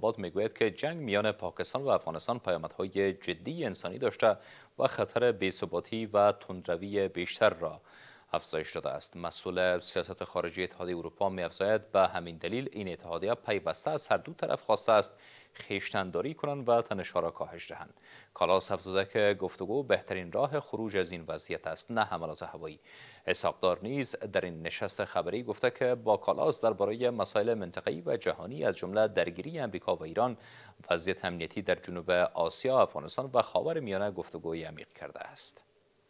آباد میگوید که جنگ میان پاکستان و افغانستان پیامدهای جدی انسانی داشته و خطر بی‌ثباتی و تندروی بیشتر را افزایش داده است. مسئول سیاست خارجی اتحادیه اروپا می‌افزاید به همین دلیل این اتحادیه پیوسته از هر دو طرف خواسته است خویشتن‌داری کنند و تنش‌ها را کاهش دهند. کالاس افزوده که گفتگو بهترین راه خروج از این وضعیت است، نه حملات هوایی. اسحاق‌دار نیز در این نشست خبری گفته که با کالاس درباره مسائل منطقه‌ای و جهانی از جمله درگیری امریکا و ایران، وضعیت امنیتی در جنوب آسیا، افغانستان و خاورمیانه گفتگوی عمیق کرده است.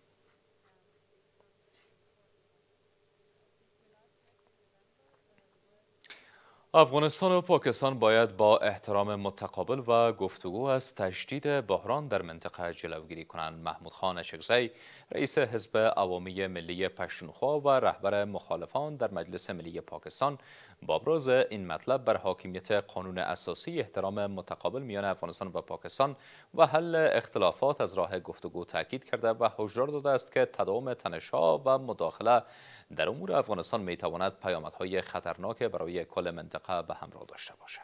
افغانستان و پاکستان باید با احترام متقابل و گفتگو از تشدید بحران در منطقه جلوگیری کنند. محمود خان اشکزی، رئیس حزب عوامی ملی پشتونخوا و رهبر مخالفان در مجلس ملی پاکستان، با ابراز این مطلب بر حاکمیت قانون اساسی، احترام متقابل میان افغانستان و پاکستان و حل اختلافات از راه گفتگو تاکید کرده و هشدار داده است که تداوم تنش‌ها و مداخله در امور افغانستان میتواند پیامدهای خطرناک برای کل منطقه به همراه داشته باشد.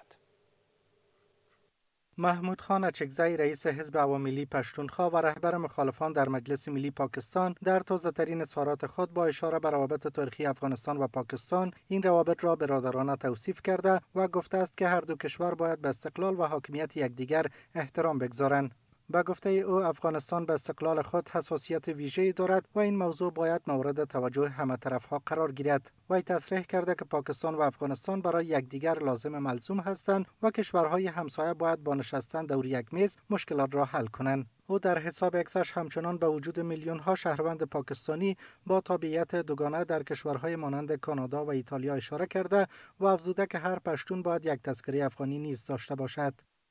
محمود خان اچکزی، رئیس حزب عوامی ملی پشتونخوا و رهبر مخالفان در مجلس ملی پاکستان، در تازه‌ترین اظهارات خود با اشاره به روابط تاریخی افغانستان و پاکستان این روابط را برادرانه توصیف کرده و گفته است که هر دو کشور باید به استقلال و حاکمیت یکدیگر احترام بگذارند. به گفته او، افغانستان به استقلال خود حساسیت ویژه‌ای دارد و این موضوع باید مورد توجه همه طرف‌ها قرار گیرد. وی تصریح کرده که پاکستان و افغانستان برای یکدیگر لازم ملزوم هستند و کشورهای همسایه باید با نشستن دور یک میز مشکلات را حل کنند. او در حساب اکسش همچنان به وجود میلیون‌ها شهروند پاکستانی با تابعیت دوگانه در کشورهای مانند کانادا و ایتالیا اشاره کرده و افزوده که هر پشتون باید یک تذکره افغانی نیز داشته باشد.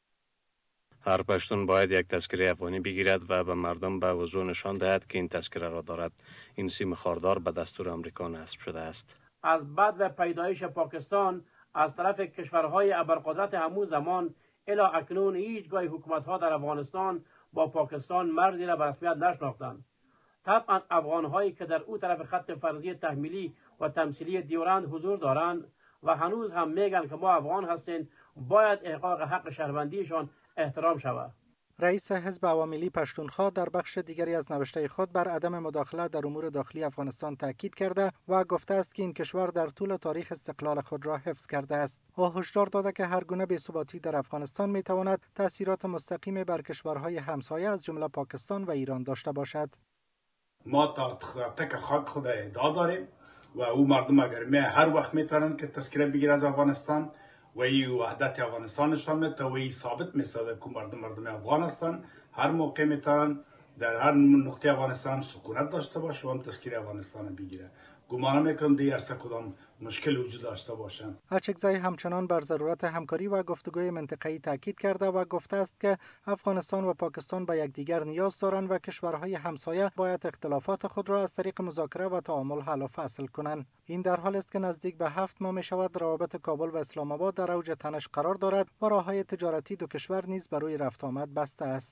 هر پشتون باید یک تذکره افغانی بگیرد و به مردم به وضوح نشان دهد که این تذکره را دارد. این سیم خاردار به دستور آمریکا نصب شده است. از بعد پیدایش پاکستان از طرف کشورهای ابرقدرت همون زمان الی اکنون هیچگاه حکومت‌ها در افغانستان با پاکستان مرزی را به رسمیت نشناختند. طبعا افغان‌هایی که در او طرف خط فرضی تحمیلی و تمثیلی دیورند حضور دارند و هنوز هم میگن که ما افغان هستیم، باید احقاق حق شهروندیشان احترام شود. رئیس حزب عوامی ملی پشتونخوا در بخش دیگری از نوشته خود بر عدم مداخله در امور داخلی افغانستان تاکید کرده و گفته است که این کشور در طول تاریخ استقلال خود را حفظ کرده است. او هشدار داده که هر گونه بی‌ثباتی در افغانستان میتواند تاثیرات مستقیم بر کشورهای همسایه از جمله پاکستان و ایران داشته باشد. ما تا تک خاک خود ادعا داریم و او مردم اگر هر وقت میتونن که تذکره بگیره از افغانستان و این وحدت افغانستان نشان میده و این ثابت میسازه که مردم افغان هستن. هر موقع میتونن در هر نقطه افغانستان سکونت داشته باشه و هم تذکره افغانستان بگیره. گمان میکنم دیگر سه کدام مشکل وجود داشته باشند. اچکزی همچنان بر ضرورت همکاری و گفتگوی منطقه‌ای تاکید کرده و گفته است که افغانستان و پاکستان به یکدیگر نیاز دارند و کشورهای همسایه باید اختلافات خود را از طریق مذاکره و تعامل حل و فصل کنند. این در حالی است که نزدیک به 7 ماه می‌شود روابط کابل و اسلام آباد در اوج تنش قرار دارد و راه‌های تجارتی دو کشور نیز برای رفت آمد بسته است.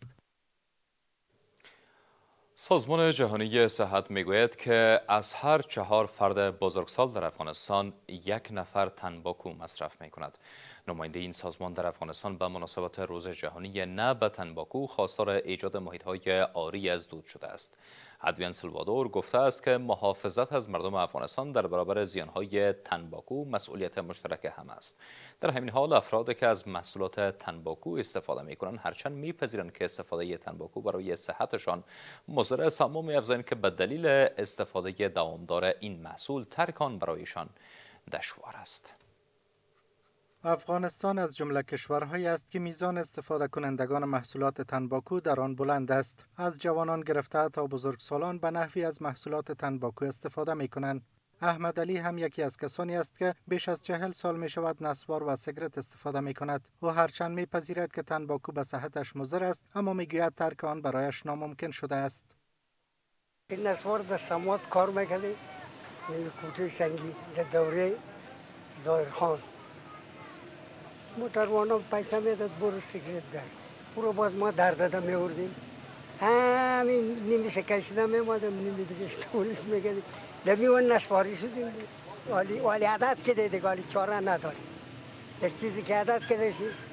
سازمان جهانی صحت میگوید که از هر 4 فرد بزرگسال در افغانستان 1 نفر تنباکو مصرف می کند. نماینده این سازمان در افغانستان به مناسبت روز جهانی نه به تنباکو خواستار ایجاد محیط‌های عاری از دود شده است. ادوین سلوادور گفته است که محافظت از مردم افغانستان در برابر زیانهای تنباکو مسئولیت مشترک همه است. در همین حال افرادی که از محصولات تنباکو استفاده می‌کنند هرچند می‌پذیرند که استفاده تنباکو برای صحتشان مضر است، اما می‌افزایند که به دلیل استفاده دوامدار این محصول ترک آن برایشان دشوار است. افغانستان از جمله کشورهایی است که میزان استفاده کنندگان محصولات تنباکو در آن بلند است. از جوانان گرفته تا بزرگسالان به نحوی از محصولات تنباکو استفاده می کنند. احمد علی هم یکی از کسانی است که بیش از 40 سال می شود نسوار و سیگرت استفاده می کند. او هرچند می پذیرد که تنباکو به صحتش مضر است، اما می گوید ترک آن برایش ناممکن شده است. این نسوار در سماعت کار میکنه، این کوټه سنگی در دوره ظاهر خان موتروانا پیسه میداد برو سیگرت در او رو باز ما در داده میوردیم، همین نیمیشه کشیده میمادم نیمی دیگه اشتولیش میگردیم دمی اون نسواری شدیم. والی عادت که دیگه والی چاره نداریم، یک چیزی که عادت که دیشی